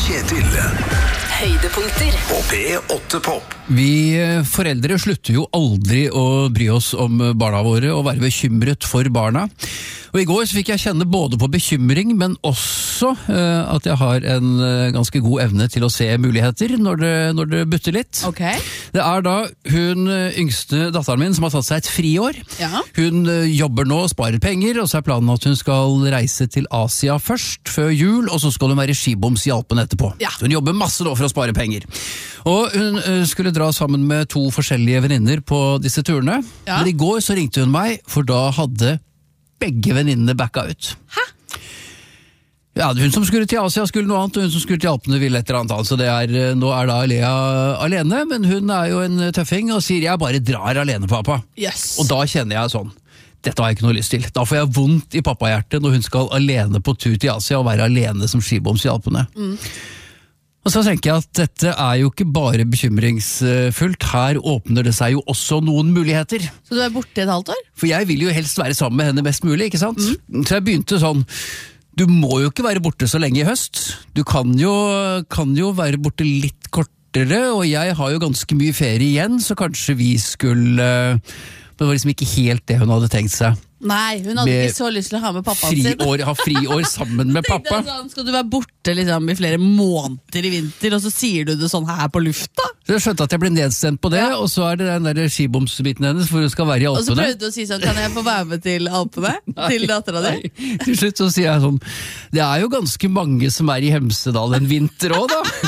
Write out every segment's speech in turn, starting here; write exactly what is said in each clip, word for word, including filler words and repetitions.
Kjetil. Høydepunkter På P åtte Pop. Vi foreldre slutter jo aldri å bry oss om barna våre og være bekymret for barna. Og i går så fikk jeg kjenne både på bekymring, men også uh, at jeg har en uh, ganske god evne til å se muligheter når det, når det butter litt. Okay. Det er da hun uh, yngste datteren min som har tatt seg et friår. Ja. Hun uh, jobber nå og sparer penger, og så er planen at hun skal reise til Asia først, før jul, og så skal hun være skiboms i Alpen etterpå. Ja. Så hun jobber masse nå for å spare penger. Og hun uh, skulle dra sammen med to forskjellige venninner på disse turene. Ja. Men i går så ringte hun meg, for da hadde begge venninnene backa ut. Hæ? Ja, hun som skulle til Asia skulle noe annet, og hun som skulle til Alpene ville et eller annet annet. Så det er, nå er da Lea alene, men hun er jo en tøffing og sier jeg bare drar alene, pappa. Yes. Og da kjenner jeg sånn, dette har jeg ikke noe lyst til. Da får jeg vondt i pappahjertet når hun skal alene på tur til Asia og være alene som skiboms i Alpene. Mm. Og så tenker jeg at dette er jo ikke bare bekymringsfullt, her åpner det seg jo også noen muligheter. Så du er borte i et halvt år? For jeg vil jo helst være sammen med henne mest mulig, ikke sant? Mm. Så jeg begynte sånn, du må jo ikke være borte så lenge i høst. Du kan jo, kan jo være borte litt kortere, og jeg har jo ganske mye ferie igjen, så kanskje vi skulle... Men det var liksom ikke helt det hun hadde tenkt seg. Nei, hun hadde Med ikke så lyst til å ha med pappaen friår, sin. ha friår sammen med pappa. Sånn, skal du være borte liksom, i flere måneder i vinter, og så sier du det sånn her på lufta? Så jeg skjønte at jeg ble nedstemt på det, ja. Og så er det den der skibomsbiten hennes, hvor hun skal være i Alpene. Og så prøvde du å si sånn, kan jeg få være med til Alpene? Nei, til datteren din? Nei. Til slutt så sier jeg sånn, det er jo ganske mange som er i Hemsedal en vinter også da.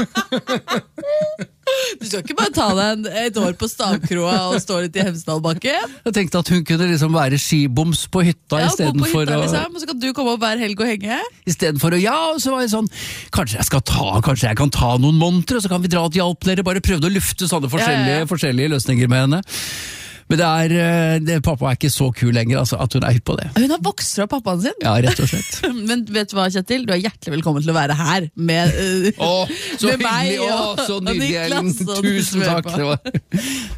Du skal ikke bare ta deg et år på Stavkroa og stå litt i Hemsedalbakken? Jeg tenkte at hun kunne liksom være skiboms på hytta, ja, i stedet for hytta, å... Liksom, og så kan du komme opp hver helg og henge? I stedet for å, ja, og så var jeg sånn, kanskje jeg skal ta, kanskje jeg kan ta noen måneder, og så kan vi dra til Alp, dere bare prøvde å lufte sånne forskjellige, ja, ja. forskjellige løsninger med henne. Men det er, det, pappa er ikke så kul lenger, altså, at hun er på det. Hun har vokst fra pappaen sin? Ja, rett og slett. Men vet du hva, Kjetil? Du er hjertelig velkommen til å være her med, uh, Åh, så med hyggelig, meg og, åh, så nydelig, og Niklas. Tusen takk. Det var...